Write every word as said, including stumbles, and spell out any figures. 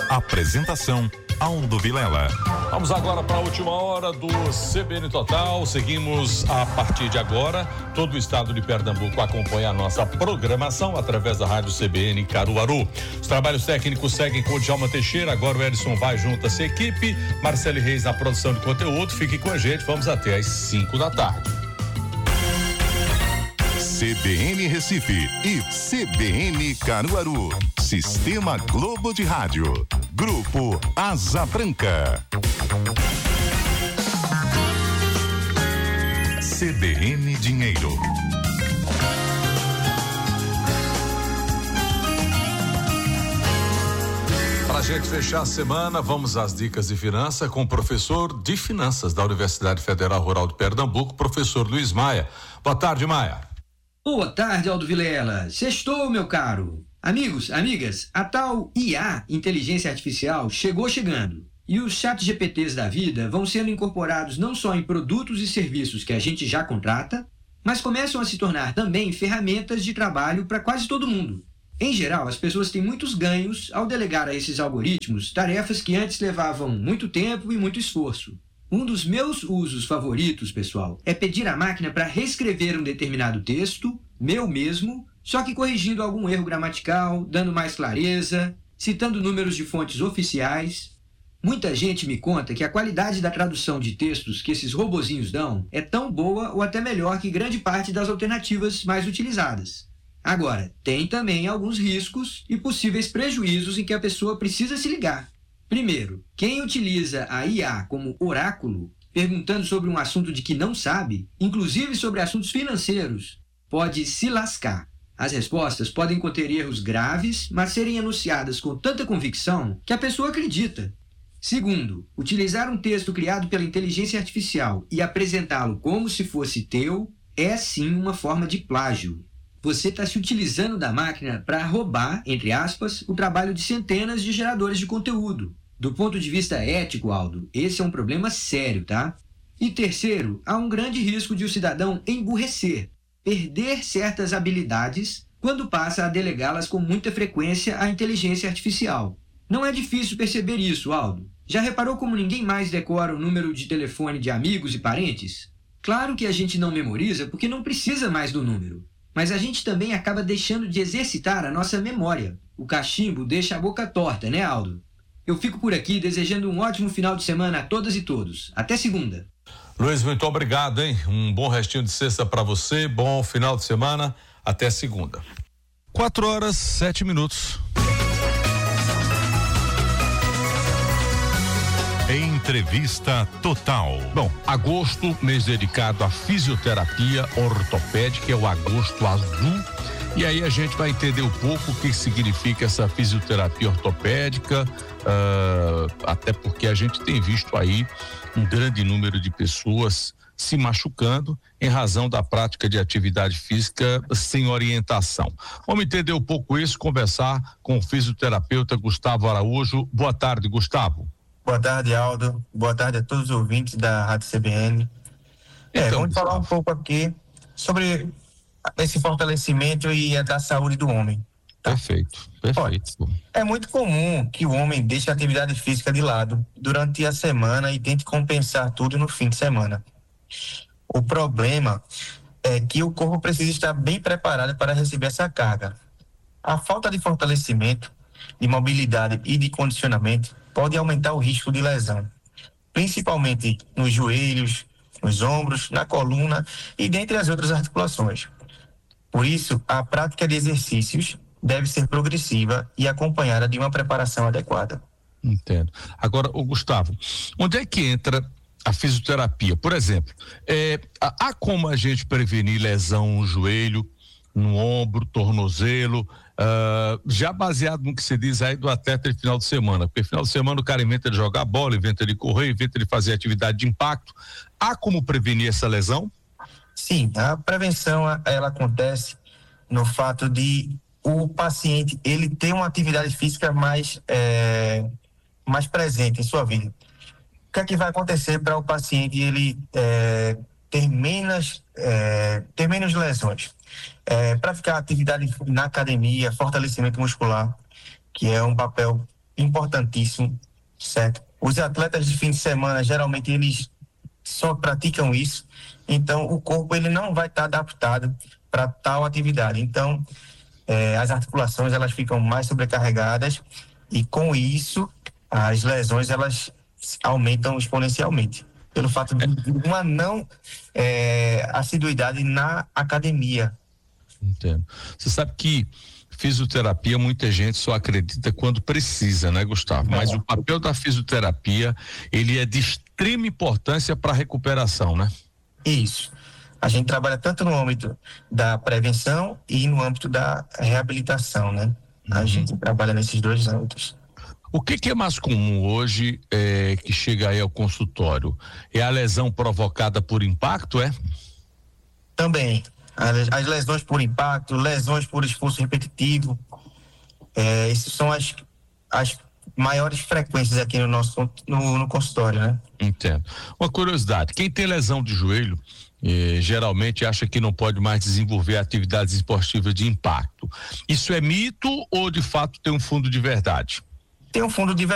Apresentação Aldo Vilela. Vamos agora para a última hora do C B N Total. Seguimos a partir de agora. Todo o estado de Pernambuco acompanha a nossa programação através da rádio C B N Caruaru. Os trabalhos técnicos seguem com o Djalma Teixeira. Agora o Edson vai junto a sua equipe. Marcelo Reis na produção de conteúdo. Fique com a gente. Vamos até às cinco da tarde. C B N Recife e C B N Caruaru. Sistema Globo de Rádio. Grupo Asa Branca. C B N Dinheiro. Para a gente fechar a semana, vamos às dicas de finanças com o professor de finanças da Universidade Federal Rural de Pernambuco, professor Luiz Maia. Boa tarde, Maia. Boa tarde, Aldo Vilela. Sextou, meu caro. Amigos, amigas, a tal I A, Inteligência Artificial, chegou chegando. E os chat G P Ts da vida vão sendo incorporados não só em produtos e serviços que a gente já contrata, mas começam a se tornar também ferramentas de trabalho para quase todo mundo. Em geral, as pessoas têm muitos ganhos ao delegar a esses algoritmos tarefas que antes levavam muito tempo e muito esforço. Um dos meus usos favoritos, pessoal, é pedir à máquina para reescrever um determinado texto, meu mesmo, só que corrigindo algum erro gramatical, dando mais clareza, citando números de fontes oficiais. Muita gente me conta que a qualidade da tradução de textos que esses robozinhos dão é tão boa ou até melhor que grande parte das alternativas mais utilizadas. Agora, tem também alguns riscos e possíveis prejuízos em que a pessoa precisa se ligar. Primeiro, quem utiliza a I A como oráculo, perguntando sobre um assunto de que não sabe, inclusive sobre assuntos financeiros, pode se lascar. As respostas podem conter erros graves, mas serem anunciadas com tanta convicção que a pessoa acredita. Segundo, utilizar um texto criado pela inteligência artificial e apresentá-lo como se fosse teu é sim uma forma de plágio. Você está se utilizando da máquina para roubar, entre aspas, o trabalho de centenas de geradores de conteúdo. Do ponto de vista ético, Aldo, esse é um problema sério, tá? E terceiro, há um grande risco de o cidadão emburrecer, perder certas habilidades quando passa a delegá-las com muita frequência à inteligência artificial. Não é difícil perceber isso, Aldo. Já reparou como ninguém mais decora o número de telefone de amigos e parentes? Claro que a gente não memoriza porque não precisa mais do número. Mas a gente também acaba deixando de exercitar a nossa memória. O cachimbo deixa a boca torta, né, Aldo? Eu fico por aqui desejando um ótimo final de semana a todas e todos. Até segunda. Luiz, muito obrigado, hein? Um bom restinho de sexta para você, bom final de semana, até segunda. Quatro horas, sete minutos. Entrevista Total. Bom, agosto, mês dedicado à fisioterapia ortopédica, é o agosto azul. E aí a gente vai entender um pouco o que significa essa fisioterapia ortopédica, uh, até porque a gente tem visto aí um grande número de pessoas se machucando em razão da prática de atividade física sem orientação. Vamos entender um pouco isso, conversar com o fisioterapeuta Gustavo Araújo. Boa tarde, Gustavo. Boa tarde, Aldo. Boa tarde a todos os ouvintes da Rádio C B N. É, então, vamos falar um pouco aqui sobre esse fortalecimento e a da saúde do homem. Tá? Perfeito, perfeito. Olha, é muito comum que o homem deixe a atividade física de lado durante a semana e tente compensar tudo no fim de semana. O problema é que o corpo precisa estar bem preparado para receber essa carga. A falta de fortalecimento, de mobilidade e de condicionamento pode aumentar o risco de lesão, principalmente nos joelhos, nos ombros, na coluna e dentre as outras articulações. Por isso, a prática de exercícios deve ser progressiva e acompanhada de uma preparação adequada. Entendo. Agora, ô Gustavo, onde é que entra a fisioterapia? Por exemplo, é, há como a gente prevenir lesão no joelho, no ombro, tornozelo, uh, já baseado no que se diz aí do atleta de final de semana, porque final de semana o cara inventa de jogar bola, inventa de correr, inventa de fazer atividade de impacto. Há como prevenir essa lesão? Sim, a prevenção ela acontece no fato de o paciente ele ter uma atividade física mais, é, mais presente em sua vida. O que é que vai acontecer para o paciente ele é, ter menos, é, ter menos lesões? É, para ficar atividade na academia, fortalecimento muscular, que é um papel importantíssimo, certo? Os atletas de fim de semana, geralmente, eles só praticam isso, então o corpo ele não vai estar adaptado para tal atividade. Então, eh, as articulações elas ficam mais sobrecarregadas e com isso as lesões elas aumentam exponencialmente pelo fato de uma não eh, assiduidade na academia. Entendo. Você sabe que fisioterapia muita gente só acredita quando precisa, né, Gustavo? Mas o papel da fisioterapia ele é de extrema importância para a recuperação, né? Isso. A gente trabalha tanto no âmbito da prevenção e no âmbito da reabilitação, né? A uhum. gente trabalha nesses dois âmbitos. O que, que é mais comum hoje é, que chega aí ao consultório? É a lesão provocada por impacto, é? Também. As, as lesões por impacto, lesões por esforço repetitivo, é, essas são as, as maiores frequências aqui no nosso no, no consultório, né? Entendo. Uma curiosidade, quem tem lesão de joelho eh, geralmente acha que não pode mais desenvolver atividades esportivas de impacto. Isso é mito ou de fato tem um fundo de verdade? Tem um fundo de verdade.